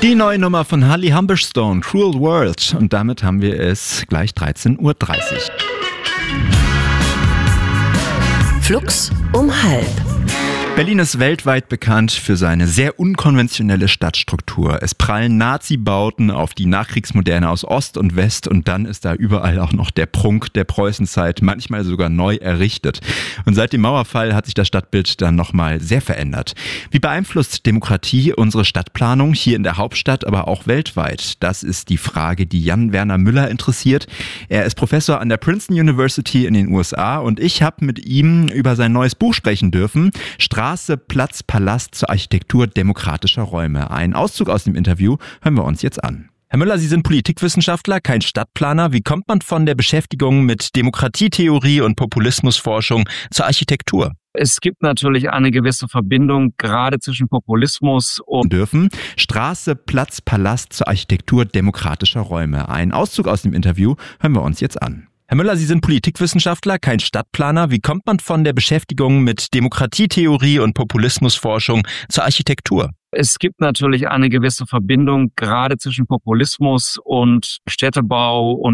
Die neue Nummer von Holly Humberstone, Cruel World. Und damit haben wir es gleich 13:30 Uhr. Flux um halb. Berlin ist weltweit bekannt für seine sehr unkonventionelle Stadtstruktur. Es prallen Nazi-Bauten auf die Nachkriegsmoderne aus Ost und West und dann ist da überall auch noch der Prunk der Preußenzeit, manchmal sogar neu errichtet. Und seit dem Mauerfall hat sich das Stadtbild dann nochmal sehr verändert. Wie beeinflusst Demokratie unsere Stadtplanung hier in der Hauptstadt, aber auch weltweit? Das ist die Frage, die Jan-Werner Müller interessiert. Er ist Professor an der Princeton University in den USA und ich habe mit ihm über sein neues Buch sprechen dürfen. Straße, Platz, Palast zur Architektur demokratischer Räume. Ein Auszug aus dem Interview hören wir uns jetzt an. Herr Müller, Sie sind Politikwissenschaftler, kein Stadtplaner. Wie kommt man von der Beschäftigung mit Demokratietheorie und Populismusforschung zur Architektur? Es gibt natürlich eine gewisse Verbindung gerade zwischen Populismus und Straße, Platz, Palast zur Architektur demokratischer Räume. Ein Auszug aus dem Interview hören wir uns jetzt an. Herr Müller, Sie sind Politikwissenschaftler, kein Stadtplaner. Wie kommt man von der Beschäftigung mit Demokratietheorie und Populismusforschung zur Architektur? Es gibt natürlich eine gewisse Verbindung gerade zwischen Populismus und Städtebau und